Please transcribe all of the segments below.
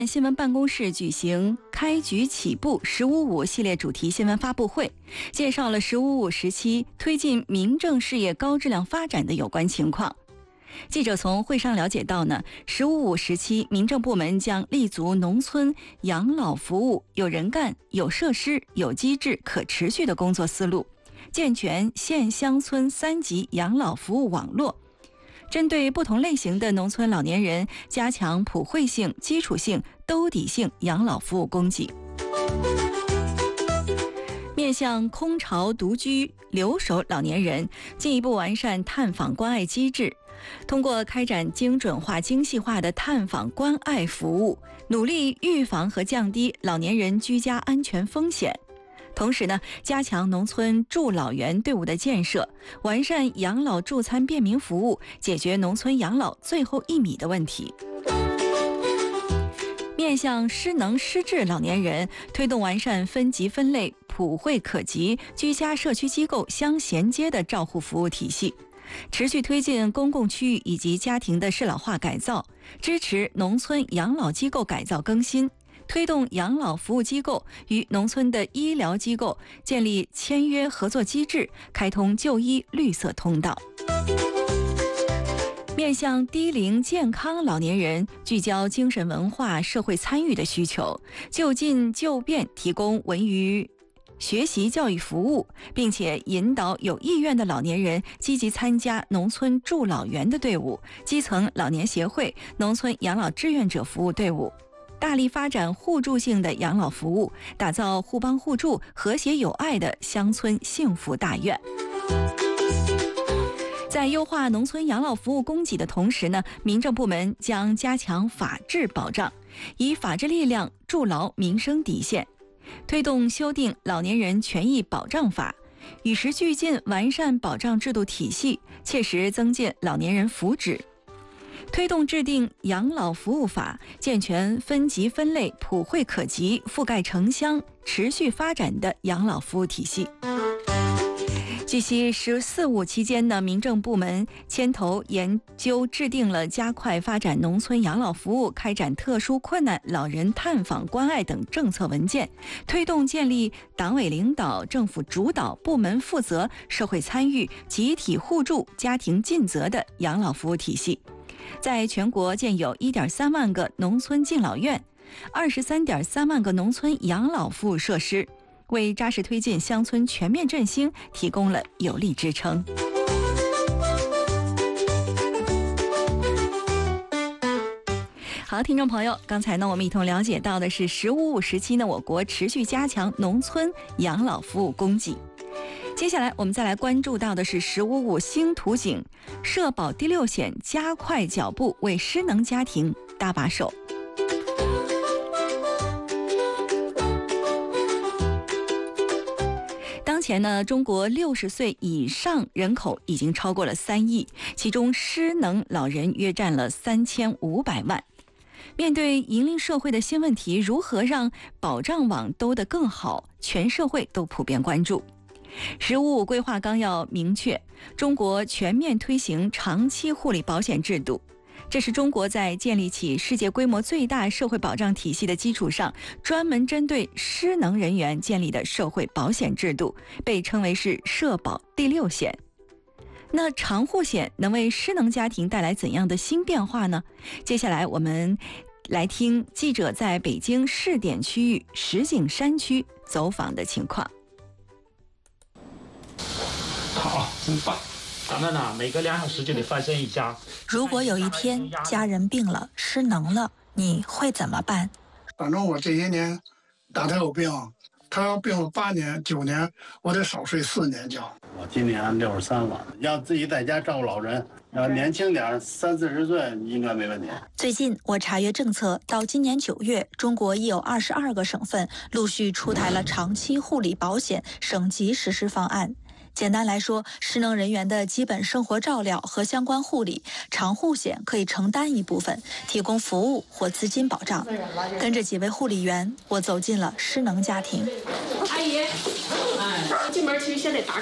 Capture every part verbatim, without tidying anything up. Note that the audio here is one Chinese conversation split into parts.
新闻办公室举行开局起步十五五系列主题新闻发布会，介绍了十五五时期推进民政事业高质量发展的有关情况。记者从会上了解到呢，十五五时期民政部门将立足农村养老服务有人干、有设施、有机制、可持续的工作思路，健全县乡村三级养老服务网络。针对不同类型的农村老年人，加强普惠性、基础性、兜底性养老服务供给。面向空巢独居留守老年人，进一步完善探访关爱机制，通过开展精准化、精细化的探访关爱服务，努力预防和降低老年人居家安全风险。同时呢，加强农村助老员队伍的建设，完善养老助餐便民服务，解决农村养老最后一米的问题。面向失能失智老年人，推动完善分级分类、普惠可及、居家社区机构相衔接的照护服务体系，持续推进公共区域以及家庭的适老化改造，支持农村养老机构改造更新，推动养老服务机构与农村的医疗机构建立签约合作机制，开通就医绿色通道。面向低龄健康老年人，聚焦精神文化社会参与的需求，就近就便提供文娱学习教育服务，并且引导有意愿的老年人积极参加农村助老员的队伍、基层老年协会、农村养老志愿者服务队伍，大力发展互助性的养老服务，打造互帮互助、和谐友爱的乡村幸福大院。在优化农村养老服务供给的同时呢，民政部门将加强法治保障，以法治力量筑牢民生底线，推动修订老年人权益保障法，与时俱进完善保障制度体系，切实增进老年人福祉。推动制定养老服务法，健全分级分类、普惠可及、覆盖城乡、持续发展的养老服务体系。据悉，十四五期间呢，民政部门牵头研究制定了加快发展农村养老服务、开展特殊困难老人探访关爱等政策文件，推动建立党委领导、政府主导、部门负责、社会参与、集体互助、家庭尽责的养老服务体系。在全国建有 一点三万个农村敬老院， 二十三点三万个农村养老服务设施，为扎实推进乡村全面振兴提供了有力支撑。好，听众朋友，刚才呢我们一同了解到的是十五五时期呢，我国持续加强农村养老服务供给。接下来我们再来关注到的是十五五新图景，社保第六险加快脚步为失能家庭搭把手。当前呢，中国六十岁以上人口已经超过了三亿，其中失能老人约占了三千五百万。面对引领社会的新问题，如何让保障网兜得更好，全社会都普遍关注。十五五规划纲要明确，中国全面推行长期护理保险制度。这是中国在建立起世界规模最大社会保障体系的基础上，专门针对失能人员建立的社会保险制度，被称为是社保第六险。那长护险能为失能家庭带来怎样的新变化呢？接下来我们来听记者在北京试点区域石景山区走访的情况。 好，真棒！咱们呢，每隔两小时就得翻身一下。 如果有一天家人病了、失能了，你会怎么办？ 反正我这些年打他有病，他要病了八年、九年，我得少睡四年觉。 我今年六十三了，要自己在家照顾老人，要年轻点，三四十岁应该没问题。 最近我查阅政策，到今年九月，中国已有二十二个省份陆续出台了长期护理保险省级实施方案。简单来说，失能人员的基本生活照料和相关护理，长护险可以承担一部分，提供服务或资金保障。跟着几位护理员，我走进了失能家庭。 阿姨，哎，进门其实先得打卡。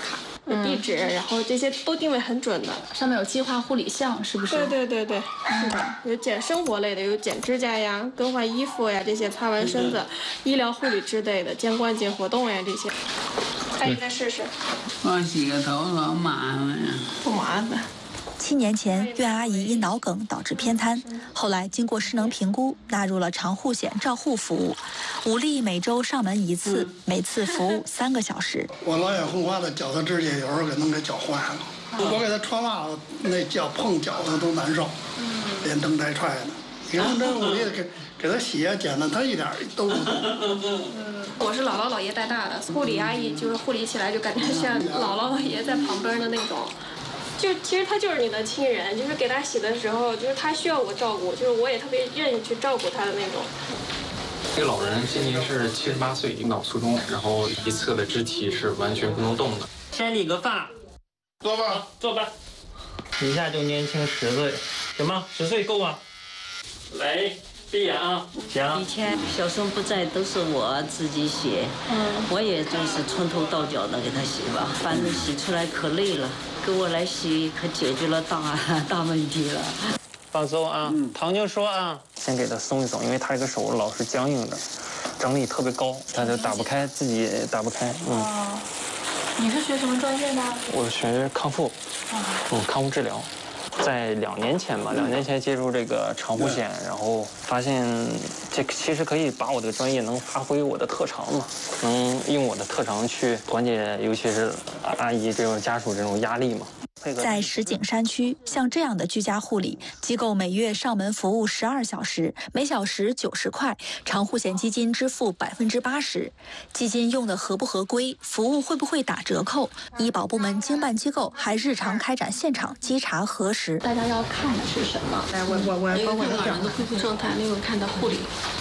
地址，然后这些都定位很准的。 上面有计划护理项，是不是？ 对对对对，是的，有剪生活类的，有剪指甲呀、更换衣服呀这些，擦完身子，医疗护理之类的，肩关节活动呀这些。阿姨再试试。 我洗个头多麻烦呀。 不麻烦。 七年前，苑阿姨因脑梗导致偏瘫，后来经过失能评估，纳入了长护险照护服务，武力每周上门一次，每次服务三个小时。 我老眼昏花的脚的指甲有时候给弄给脚坏了，我给他穿袜子，那脚碰脚的都难受，连蹬带踹的。你看这武力给给他洗啊剪的，他一点都不懂。 我是姥姥姥爷带大的，护理阿姨就是护理起来就感觉像姥姥姥爷在旁边的那种。就其实他就是你的亲人，就是给他洗的时候，就是他需要我照顾，就是我也特别愿意去照顾他的那种。 这个老人今年是七十八岁，脑卒中，然后一侧的肢体是完全不能动的。 先理个发， 坐吧， 坐吧，一下就年轻十岁，行吗？十岁够吗？来，闭眼啊，行。 以前小孙不在，都是我自己洗，嗯，我也就是从头到脚的给他洗吧，反正洗出来可累了。给我来洗，可解决了大大问题了。 放松啊，嗯、糖就说啊，先给他松一松，因为他这个手老是僵硬的，张力特别高，他就打不开，自己也打不开。嗯。 哦，你是学什么专业的？ 我学康复，嗯，康复治疗。在两年前吧，两年前接触这个长护险，然后发现这其实可以把我的专业能发挥我的特长嘛，能用我的特长去缓解，尤其是阿姨这种家属这种压力嘛。 在石景山区，像这样的居家护理机构，每月上门服务十二小时，每小时九十块，长护险基金支付百分之八十。基金用的合不合规，服务会不会打折扣？医保部门经办机构还日常开展现场稽查核实。 大家要看的是什么？ 哎，我我我包括老人的恢复状态，另外看的护理。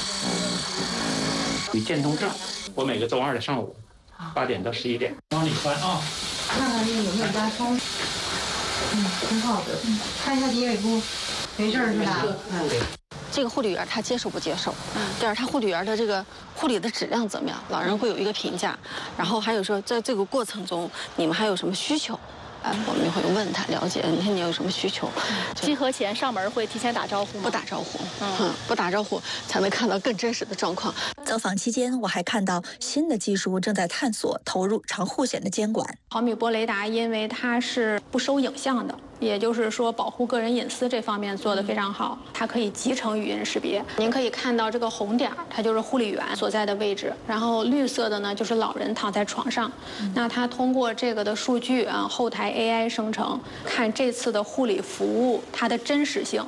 有渐冻症，我每个周二的上午八点到十一点往里翻啊， 看看这个有没有压疮。嗯，挺好的。嗯，看一下经纬度，没事是吧？嗯。 这个护理员他接受不接受？嗯。第二，他护理员的这个护理的质量怎么样？老人会有一个评价。然后还有说，在这个过程中，你们还有什么需求？啊，我们会问他了解，你看你有什么需求？ 集合前上门会提前打招呼吗？ 不打招呼，嗯，不打招呼才能看到更真实的状况。 走访期间，我还看到新的技术正在探索投入长护险的监管。 毫米波雷达因为它是不收影像的，也就是说保护个人隐私这方面做得非常好，它可以集成语音识别。您可以看到这个红点，它就是护理员所在的位置，然后绿色的呢就是老人躺在床上。嗯、那它通过这个的数据啊，后台 A I 生成，看这次的护理服务它的真实性。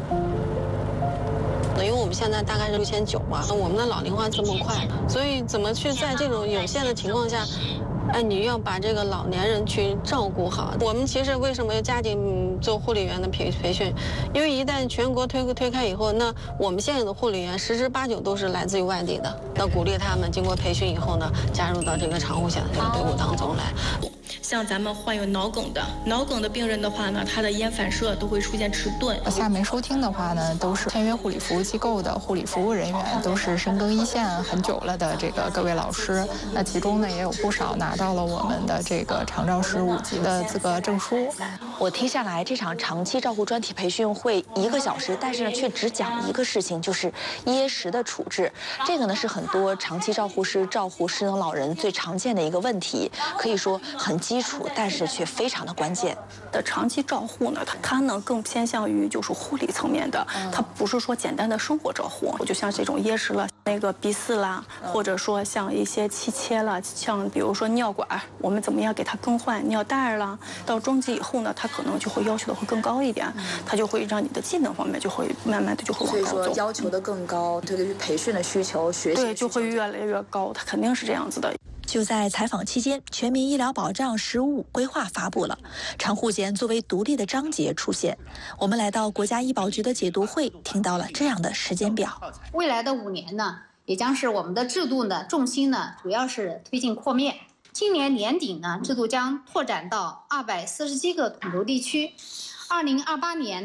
因为我们现在大概是六千九嘛，我们的老龄化这么快，所以怎么去在这种有限的情况下，哎，你要把这个老年人去照顾好。我们其实为什么要加紧做护理员的培培训？因为一旦全国推推开以后，那我们现有的护理员十之八九都是来自于外地的。那鼓励他们经过培训以后呢，加入到这个长护险的这个队伍当中来。 像咱们患有脑梗的脑梗的病人的话呢，他的咽反射都会出现迟钝。 下面收听的话呢，都是签约护理服务机构的护理服务人员，都是深耕一线很久了的这个各位老师。那其中呢，也有不少拿到了我们的这个长照师五级的资格证书。 我听下来，这场长期照护专题培训会一个小时，但是呢，却只讲一个事情，就是噎食的处置。这个呢，是很多长期照护师照护失能老人最常见的一个问题，可以说很基础，但是却非常的关键。 的长期照护呢，它它呢更偏向于就是护理层面的，它不是说简单的生活照护，就像这种噎食了、那个鼻饲啦，或者说像一些气切了，像比如说尿管，我们怎么样给它更换尿袋了？到中级以后呢，它可能就会要求的会更高一点，它就会让你的技能方面就会慢慢的就会往高走。 所以说要求的更高，对于培训的需求、学习对就会越来越高，它肯定是这样子的。 就在采访期间，全民医疗保障“十五”规划发布了，长护险作为独立的章节出现。我们来到国家医保局的解读会，听到了这样的时间表： 未来的五年呢，也将是我们的制度呢重心呢，主要是推进扩面。今年年底呢，制度将拓展到二百四十七个统筹地区。二零二八年呢，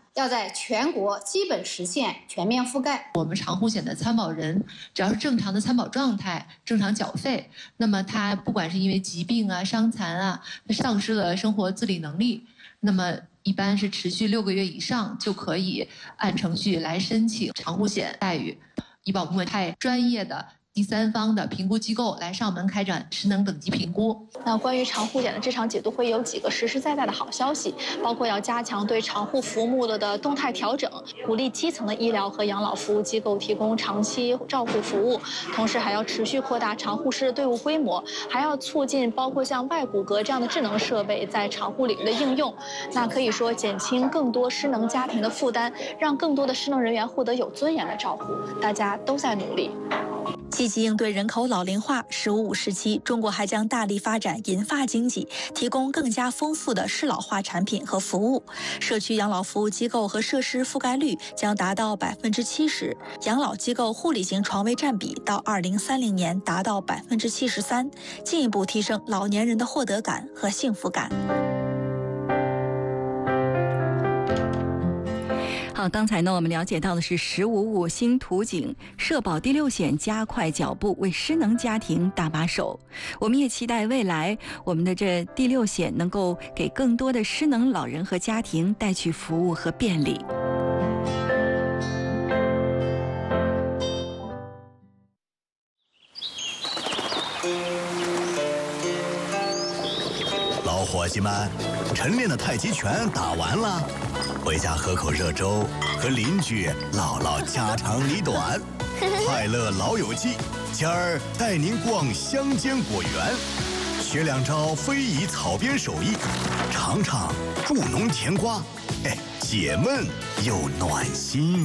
要在全国基本实现全面覆盖。 我们长护险的参保人，只要是正常的参保状态、正常缴费，那么他不管是因为疾病啊、伤残啊，丧失了生活自理能力，那么一般是持续六个月以上就可以按程序来申请长护险待遇。医保部门派专业的第三方的评估机构来上门开展失能等级评估。 那关于长护险的这场解读会有几个实实在在的好消息，包括要加强对长护服务目录的动态调整，鼓励基层的医疗和养老服务机构提供长期照护服务，同时还要持续扩大长护师的队伍规模，还要促进包括像外骨骼这样的智能设备在长护领域的应用。那可以说减轻更多失能家庭的负担，让更多的失能人员获得有尊严的照护。大家都在努力。 积极应对人口老龄化，“十五五”时期，中国还将大力发展银发经济，提供更加丰富的适老化产品和服务。社区养老服务机构和设施覆盖率将达到百分之七十，养老机构护理型床位占比到二零三零年达到百分之七十三，进一步提升老年人的获得感和幸福感。 好，刚才呢，我们了解到的是“十五五”新图景，社保第六险加快脚步，为失能家庭搭把手。我们也期待未来我们的这第六险能够给更多的失能老人和家庭带去服务和便利。 老伙计们，晨练的太极拳打完了，回家喝口热粥，和邻居唠唠家长里短。快乐老友记，今儿带您逛乡间果园，学两招非遗草编手艺，尝尝助农甜瓜，哎，解闷又暖心。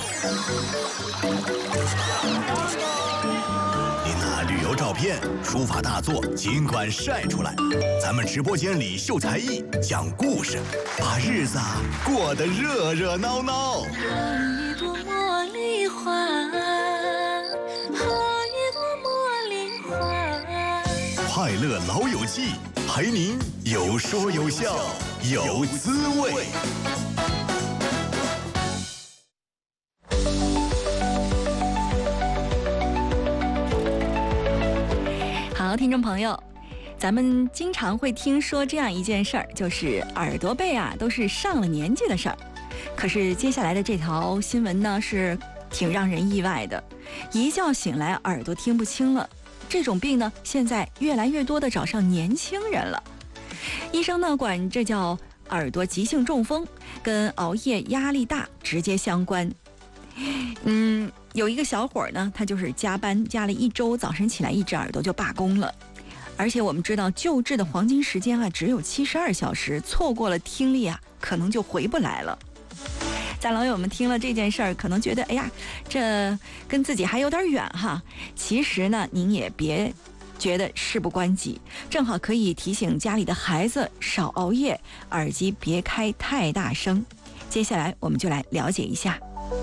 您那旅游照片、书法大作尽管晒出来，咱们直播间里秀才艺、讲故事，把日子啊过得热热闹闹。 好一朵茉莉花，好一朵茉莉花。 快乐老友记，陪您有说有笑有滋味。 好，听众朋友，咱们经常会听说这样一件事儿，就是耳朵背啊都是上了年纪的事儿。可是接下来的这条新闻呢，是挺让人意外的。一觉醒来耳朵听不清了，这种病呢，现在越来越多的找上年轻人了。医生呢管这叫耳朵急性中风，跟熬夜压力大直接相关。嗯。有一个小伙呢，他就是加班加了一周，早晨起来一只耳朵就罢工了。而且我们知道救治的黄金时间啊只有七十二小时，错过了听力啊可能就回不来了。咱老友们听了这件事儿，可能觉得哎呀，这跟自己还有点远哈。其实呢，您也别觉得事不关己，正好可以提醒家里的孩子少熬夜，耳机别开太大声。接下来我们就来了解一下。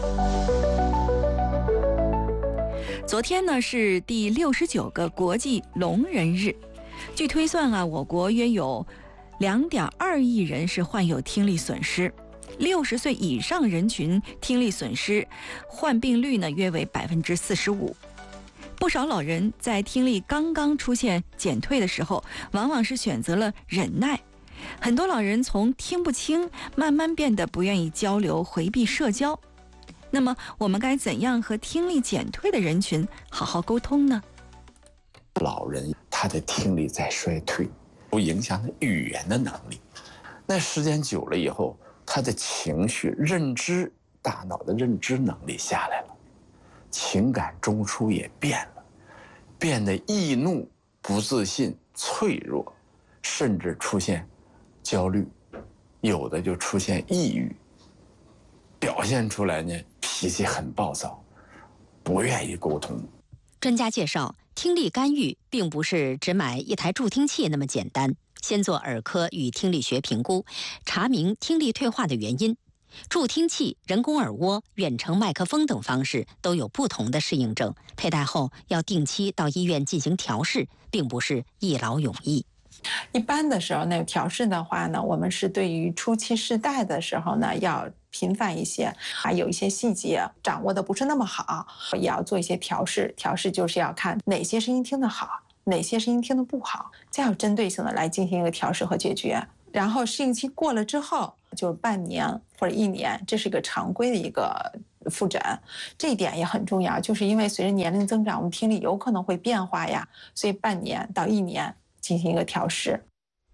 昨天呢是第六十九个国际聋人日，据推算啊，我国约有两点二亿人是患有听力损失，六十岁以上人群听力损失患病率呢约为百分之四十五。不少老人在听力刚刚出现减退的时候，往往是选择了忍耐。很多老人从听不清慢慢变得不愿意交流，回避社交。那么我们该怎样和听力减退的人群好好沟通呢？ 老人他的听力在衰退，都影响了语言的能力。那时间久了以后，他的情绪、认知、大脑的认知能力下来了，情感中枢也变了，变得易怒、不自信、脆弱，甚至出现焦虑，有的就出现抑郁，表现出来呢脾气很暴躁，不愿意沟通。 专家介绍，听力干预并不是只买一台助听器那么简单，先做耳科与听力学评估，查明听力退化的原因。助听器、人工耳蜗、远程麦克风等方式都有不同的适应症，佩戴后要定期到医院进行调试，并不是一劳永逸。 一般的时候呢，调试的话呢，我们是对于初期试戴的时候呢，要频繁一些，还有一些细节掌握的不是那么好，也要做一些调试。调试就是要看哪些声音听得好，哪些声音听得不好，再有针对性的来进行一个调试和解决。然后适应期过了之后，就半年或者一年，这是一个常规的一个复诊，这一点也很重要。就是因为随着年龄增长，我们听力有可能会变化呀，所以半年到一年进行一个调试。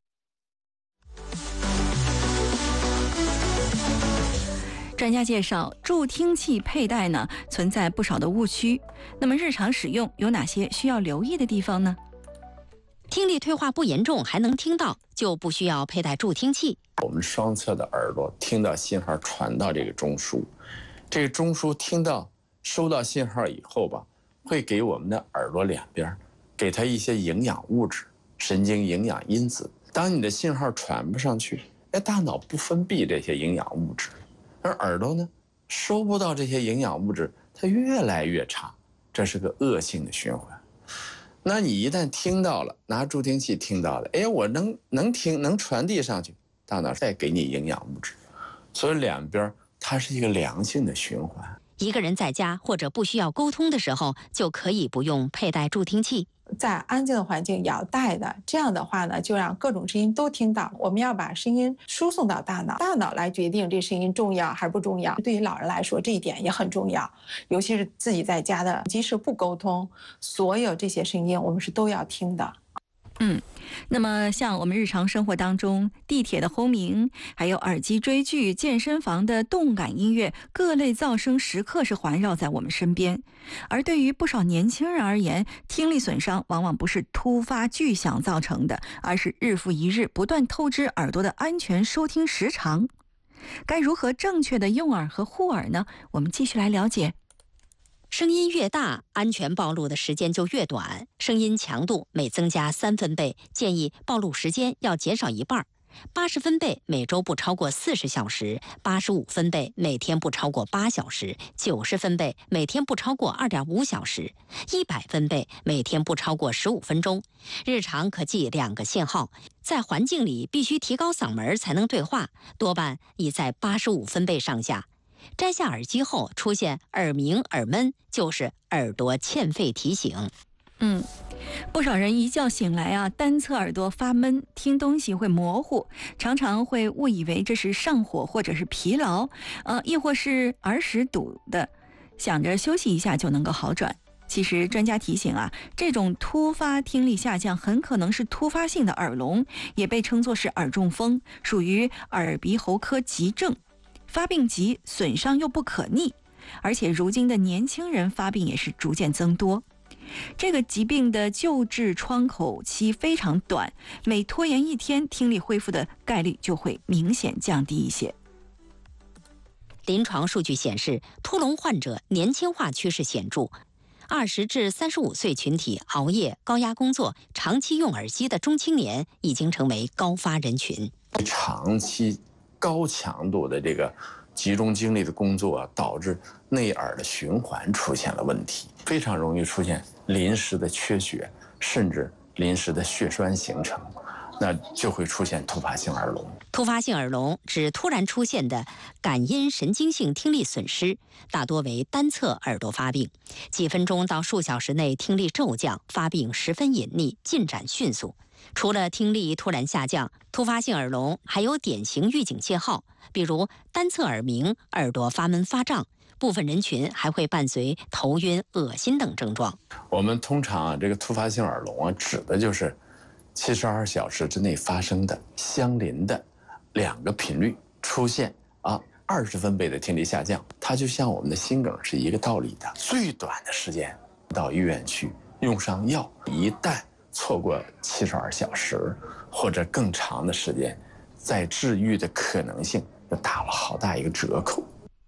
专家介绍，助听器佩戴呢存在不少的误区，那么日常使用有哪些需要留意的地方呢？ 听力退化不严重还能听到，就不需要佩戴助听器。 我们双侧的耳朵听到信号传到这个中枢，这个中枢听到收到信号以后吧，会给我们的耳朵两边给它一些营养物质、神经营养因子。当你的信号传不上去，哎，大脑不分泌这些营养物质，而耳朵呢收不到这些营养物质，它越来越差，这是个恶性的循环。那你一旦听到了，拿助听器听到了，哎，我能能听，能传递上去，大脑再给你营养物质，所以两边它是一个良性的循环。 一个人在家或者不需要沟通的时候，就可以不用佩戴助听器。 在安静的环境也要戴的，这样的话呢，就让各种声音都听到。我们要把声音输送到大脑，大脑来决定这声音重要还是不重要。对于老人来说，这一点也很重要，尤其是自己在家的，即使不沟通，所有这些声音我们是都要听的。 嗯，那么像我们日常生活当中，地铁的轰鸣，还有耳机追剧、健身房的动感音乐，各类噪声时刻是环绕在我们身边。而对于不少年轻人而言，听力损伤往往不是突发巨响造成的，而是日复一日不断透支耳朵的安全收听时长。该如何正确的用耳和护耳呢？我们继续来了解。 声音越大，安全暴露的时间就越短。声音强度每增加三分贝，建议暴露时间要减少一半。八十分贝每周不超过四十小时，八十五分贝每天不超过八小时，九十分贝每天不超过二点五小时，一百分贝每天不超过十五分钟。日常可记两个信号，在环境里必须提高嗓门才能对话，多半已在八十五分贝上下。摘下耳机后出现耳鸣、耳闷，就是耳朵欠费提醒。 嗯，不少人一觉醒来啊，单侧耳朵发闷，听东西会模糊，常常会误以为这是上火或者是疲劳，呃，亦或是耳屎堵的，想着休息一下就能够好转。其实专家提醒啊，这种突发听力下降很可能是突发性的耳聋，也被称作是耳中风，属于耳鼻喉科急症。发病急，损伤又不可逆，而且如今的年轻人发病也是逐渐增多。这个疾病的救治窗口期非常短，每拖延一天，听力恢复的概率就会明显降低一些。 临床数据显示，突聋患者年轻化趋势显著。二十至三十五岁群体熬夜、高压工作、长期用耳机的中青年已经成为高发人群。 长期高强度的这个集中精力的工作啊，导致内耳的循环出现了问题，非常容易出现临时的缺血，甚至临时的血栓形成，那就会出现突发性耳聋。 突发性耳聋指突然出现的感音神经性听力损失，大多为单侧耳朵发病，几分钟到数小时内听力骤降，发病十分隐匿，进展迅速。除了听力突然下降，突发性耳聋还有典型预警信号，比如单侧耳鸣、耳朵发闷发胀，部分人群还会伴随头晕、恶心等症状。 我们通常啊，这个突发性耳聋啊，指的就是七十二小时之内发生的相邻的两个频率出现啊二十分贝的听力下降，它就像我们的心梗是一个道理的。最短的时间到医院去用上药，一旦错过七十二小时或者更长的时间，在治愈的可能性就打了好大一个折扣。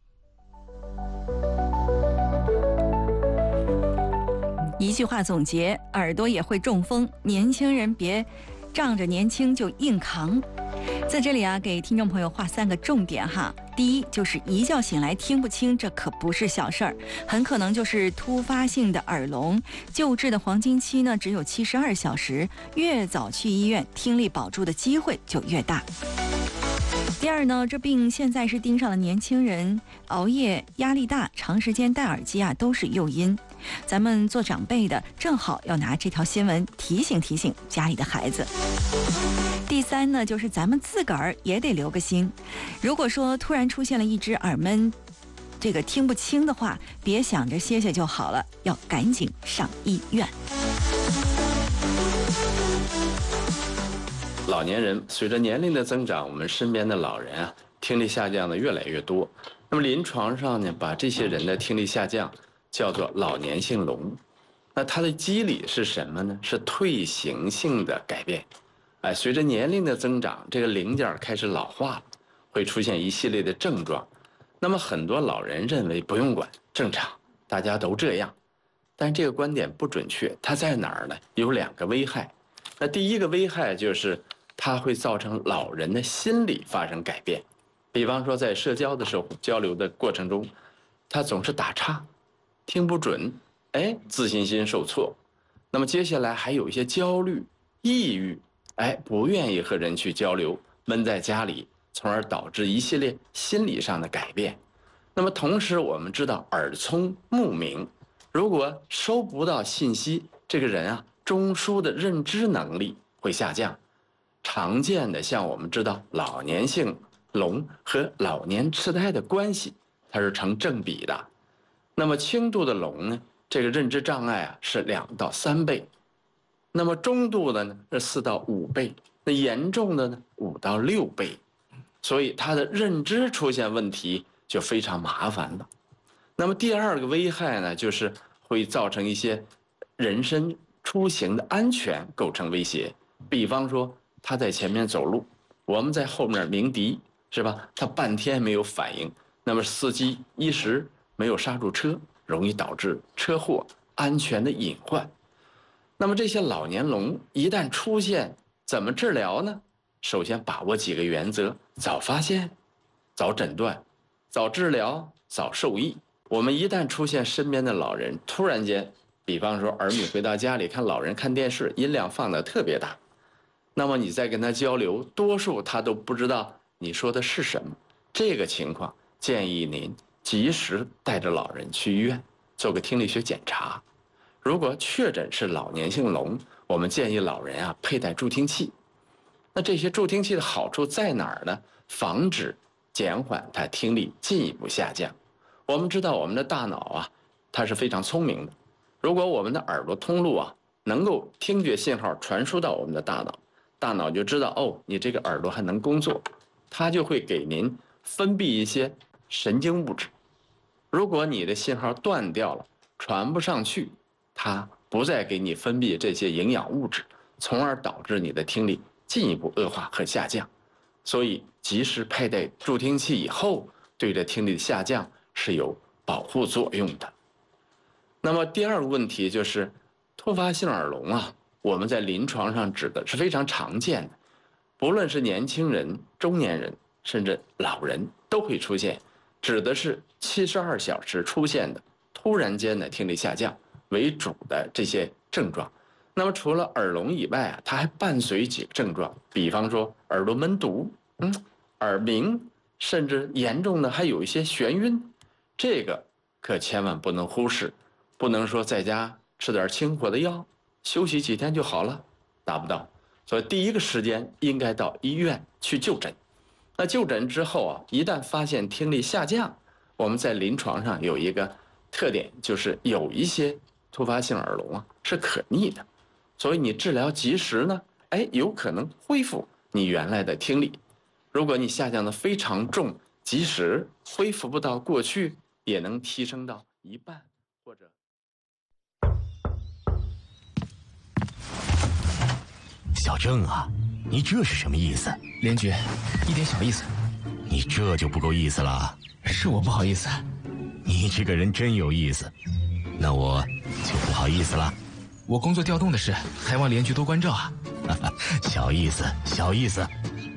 一句话总结，耳朵也会中风，年轻人别仗着年轻就硬扛。在这里啊，给听众朋友画三个重点哈。第一，就是一觉醒来听不清，这可不是小事儿，很可能就是突发性的耳聋。救治的黄金期呢，只有七十二小时，越早去医院，听力保住的机会就越大。 第二呢，这病现在是盯上了年轻人，熬夜、压力大、长时间戴耳机啊，都是诱因。咱们做长辈的正好要拿这条新闻提醒提醒家里的孩子。第三呢，就是咱们自个儿也得留个心。如果说突然出现了一只耳闷，这个听不清的话，别想着歇歇就好了，要赶紧上医院。 老年人随着年龄的增长，我们身边的老人啊，听力下降的越来越多。那么临床上呢，把这些人的听力下降叫做老年性聋。那它的机理是什么呢？是退行性的改变。哎，随着年龄的增长，这个零件开始老化了，会出现一系列的症状。那么很多老人认为不用管，正常，大家都这样。但这个观点不准确，它在哪儿呢？有两个危害。那第一个危害就是它会造成老人的心理发生改变，比方说在社交的时候，交流的过程中，他总是打岔，听不准，哎，自信心受挫。那么接下来还有一些焦虑、抑郁，哎，不愿意和人去交流，闷在家里，从而导致一系列心理上的改变。那么同时我们知道耳聪目明，如果收不到信息，这个人啊，中枢的认知能力会下降。常见的像我们知道老年性聋和老年痴呆的关系，它是成正比的。那么轻度的聋呢，这个认知障碍啊是两到三倍，那么中度的呢是四到五倍，那严重的呢五到六倍，所以他的认知出现问题就非常麻烦了。那么第二个危害呢，就是会造成一些人身出行的安全构成威胁，比方说他在前面走路，我们在后面鸣笛，是吧？他半天没有反应，那么司机一时没有刹住车，容易导致车祸、安全的隐患。那么这些老年聋一旦出现，怎么治疗呢？首先把握几个原则：早发现、早诊断、早治疗、早受益。我们一旦出现身边的老人突然间，比方说儿女回到家里看老人看电视，音量放得特别大，那么你再跟他交流，多数他都不知道你说的是什么。这个情况建议您及时带着老人去医院做个听力学检查。如果确诊是老年性聋，我们建议老人啊佩戴助听器。那这些助听器的好处在哪儿呢？防止减缓他听力进一步下降。我们知道我们的大脑啊，它是非常聪明的。如果我们的耳朵通路啊能够听觉信号传输到我们的大脑，大脑就知道哦，你这个耳朵还能工作，它就会给您分泌一些神经物质。如果你的信号断掉了，传不上去，它不再给你分泌这些营养物质，从而导致你的听力进一步恶化和下降。所以及时佩戴助听器以后，对这听力的下降是有保护作用的。那么第二个问题就是突发性耳聋啊，我们在临床上指的是非常常见的，不论是年轻人、中年人，甚至老人都会出现，指的是七十二小时出现的突然间的听力下降为主的这些症状。那么除了耳聋以外啊，它还伴随几个症状，比方说耳朵闷堵、嗯，耳鸣，甚至严重的还有一些眩晕，这个可千万不能忽视，不能说在家吃点清火的药，休息几天就好了，达不到。所以第一个时间应该到医院去就诊。那就诊之后啊，一旦发现听力下降，我们在临床上有一个特点，就是有一些突发性耳聋啊是可逆的，所以你治疗及时呢，哎，有可能恢复你原来的听力。如果你下降的非常重，即使恢复不到过去，也能提升到一半或者。 小郑啊，你这是什么意思？ 连局，一点小意思。 你这就不够意思了。 是我不好意思。 你这个人真有意思，那我就不好意思了。 我工作调动的事，还望连局多关照啊。 小意思，小意思。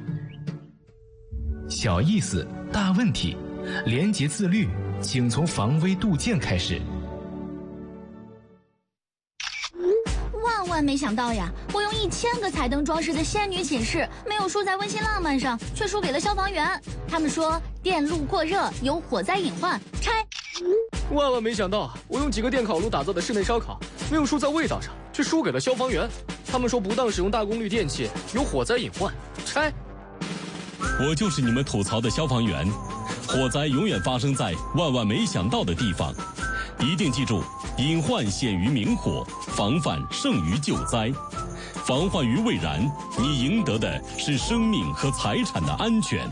小意思，大问题。廉洁自律，请从防微杜渐开始。 万万万没想到呀！我用一千个彩灯装饰的仙女寝室，没有输在温馨浪漫上，却输给了消防员。他们说电路过热有火灾隐患，拆。 万万没想到，我用几个电烤炉打造的室内烧烤，没有输在味道上，却输给了消防员。他们说不当使用大功率电器有火灾隐患，拆。 我就是你们吐槽的消防员，火灾永远发生在万万没想到的地方。一定记住，隐患显于明火，防范胜于救灾。防患于未然，你赢得的是生命和财产的安全。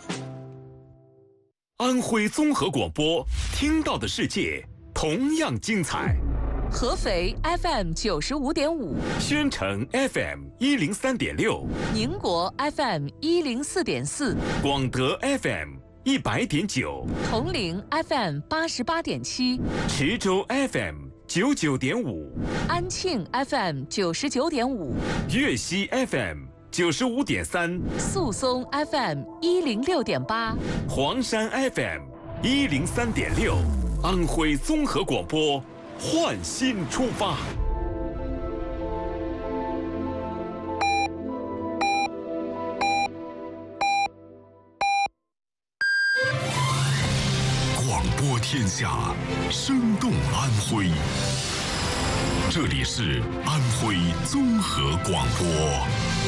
安徽综合广播，听到的世界同样精彩。 合肥 F M 九十五点五， 宣城 F M 一零三点六， 宁国 F M 一零四点四， 广德 F M 一百点九， 铜陵 F M 八十八点七， 池州 F M 九九点五， 安庆 F M 九十九点五， 粤西 F M 九十五点三， 宿松 F M 一零六点八， 黄山 F M 一零三点六，安徽综合广播。焕新出发， 广播天下，生动安徽。这里是安徽综合广播。